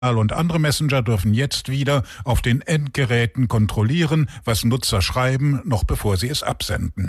und andere Messenger dürfen jetzt wieder auf den Endgeräten kontrollieren, was Nutzer schreiben, noch bevor sie es absenden.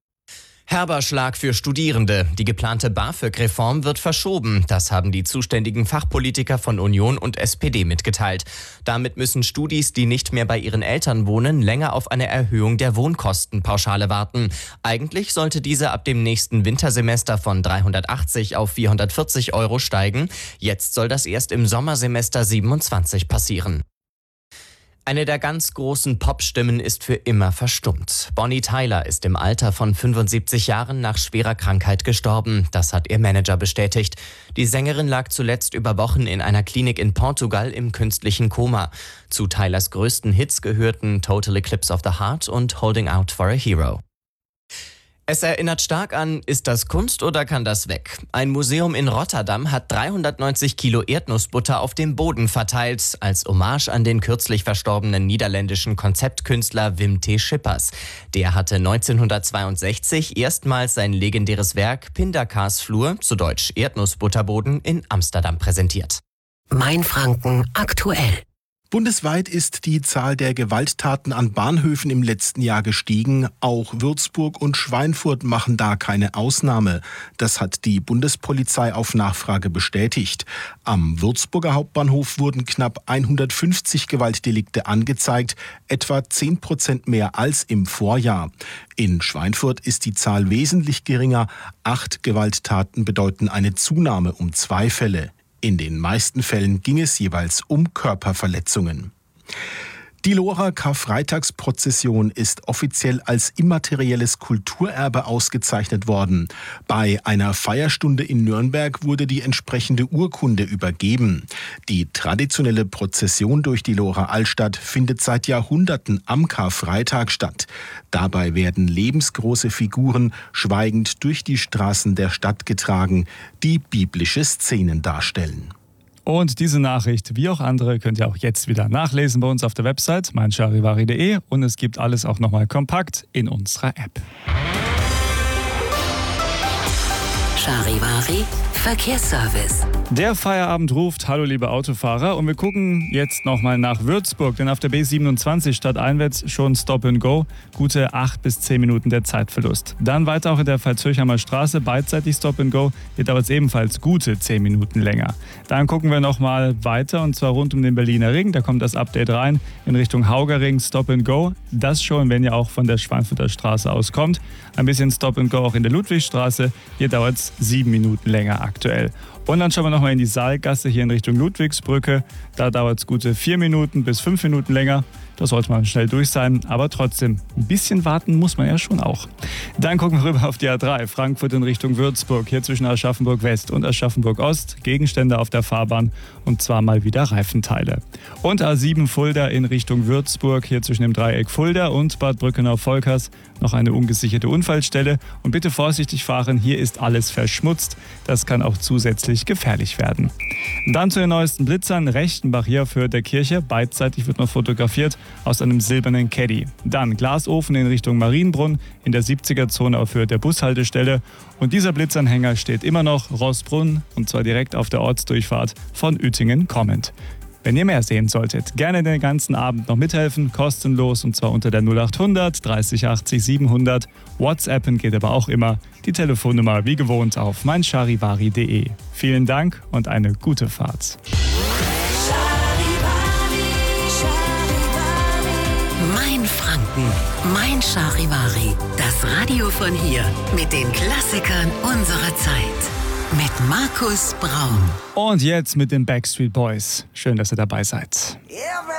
Herber Schlag für Studierende. Die geplante BAföG-Reform wird verschoben. Das haben die zuständigen Fachpolitiker von Union und SPD mitgeteilt. Damit müssen Studis, die nicht mehr bei ihren Eltern wohnen, länger auf eine Erhöhung der Wohnkostenpauschale warten. Eigentlich sollte diese ab dem nächsten Wintersemester von 380 auf 440 Euro steigen. Jetzt soll das erst im Sommersemester 27 passieren. Eine der ganz großen Popstimmen ist für immer verstummt. Bonnie Tyler ist im Alter von 75 Jahren nach schwerer Krankheit gestorben. Das hat ihr Manager bestätigt. Die Sängerin lag zuletzt über Wochen in einer Klinik in Portugal im künstlichen Koma. Zu Tylers größten Hits gehörten Total Eclipse of the Heart und Holding Out for a Hero. Es erinnert stark an, ist das Kunst oder kann das weg? Ein Museum in Rotterdam hat 390 Kilo Erdnussbutter auf dem Boden verteilt, als Hommage an den kürzlich verstorbenen niederländischen Konzeptkünstler Wim T. Schippers. Der hatte 1962 erstmals sein legendäres Werk Pindakaasvloer, zu Deutsch Erdnussbutterboden, in Amsterdam präsentiert. Mainfranken aktuell. Bundesweit ist die Zahl der Gewalttaten an Bahnhöfen im letzten Jahr gestiegen. Auch Würzburg und Schweinfurt machen da keine Ausnahme. Das hat die Bundespolizei auf Nachfrage bestätigt. Am Würzburger Hauptbahnhof wurden knapp 150 Gewaltdelikte angezeigt, etwa 10% mehr als im Vorjahr. In Schweinfurt ist die Zahl wesentlich geringer. 8 Gewalttaten bedeuten eine Zunahme um 2 Fälle. In den meisten Fällen ging es jeweils um Körperverletzungen. Die Lohrer Karfreitagsprozession ist offiziell als immaterielles Kulturerbe ausgezeichnet worden. Bei einer Feierstunde in Nürnberg wurde die entsprechende Urkunde übergeben. Die traditionelle Prozession durch die Lohrer Altstadt findet seit Jahrhunderten am Karfreitag statt. Dabei werden lebensgroße Figuren schweigend durch die Straßen der Stadt getragen, die biblische Szenen darstellen. Und diese Nachricht, wie auch andere, könnt ihr auch jetzt wieder nachlesen bei uns auf der Website meincharivari.de und es gibt alles auch nochmal kompakt in unserer App. Charivari Verkehrsservice. Der Feierabend ruft, hallo liebe Autofahrer, und wir gucken jetzt nochmal nach Würzburg, denn auf der B27 stadteinwärts schon Stop and Go, gute 8 bis 10 Minuten der Zeitverlust. Dann weiter auch in der Pfalzhöchheimer Straße, beidseitig Stop and Go, hier dauert es ebenfalls gute 10 Minuten länger. Dann gucken wir nochmal weiter, und zwar rund um den Berliner Ring, da kommt das Update rein, in Richtung Haugerring Stop and Go, das schon, wenn ihr auch von der Schweinfurter Straße aus kommt. Ein bisschen Stop and Go auch in der Ludwigstraße, hier dauert es 7 Minuten länger aktuell. Und dann schauen wir nochmal in die Saalgasse hier in Richtung Ludwigsbrücke. Da dauert es gute 4 Minuten bis 5 Minuten länger. Da sollte man schnell durch sein, aber trotzdem, ein bisschen warten muss man ja schon auch. Dann gucken wir rüber auf die A3, Frankfurt in Richtung Würzburg, hier zwischen Aschaffenburg West und Aschaffenburg Ost, Gegenstände auf der Fahrbahn und zwar mal wieder Reifenteile. Und A7 Fulda in Richtung Würzburg, hier zwischen dem Dreieck Fulda und Bad Brückenau-Volkers, noch eine ungesicherte Unfallstelle. Und bitte vorsichtig fahren, hier ist alles verschmutzt, das kann auch zusätzlich gefährlich werden. Dann zu den neuesten Blitzern, Rechtenbach hier für der Kirche, beidseitig wird noch fotografiert, aus einem silbernen Caddy. Dann Glasofen in Richtung Marienbrunn, in der 70er-Zone auf Höhe der Bushaltestelle. Und dieser Blitzanhänger steht immer noch Rossbrunn, und zwar direkt auf der Ortsdurchfahrt von Uetingen kommend. Wenn ihr mehr sehen solltet, gerne den ganzen Abend noch mithelfen, kostenlos, und zwar unter der 0800 30 80 700. WhatsAppen geht aber auch immer. Die Telefonnummer wie gewohnt auf meincharivari.de. Vielen Dank und eine gute Fahrt. Mainfranken, Mein Charivari. Das Radio von hier mit den Klassikern unserer Zeit. Mit Markus Braun. Und jetzt mit den Backstreet Boys. Schön, dass ihr dabei seid. Yeah,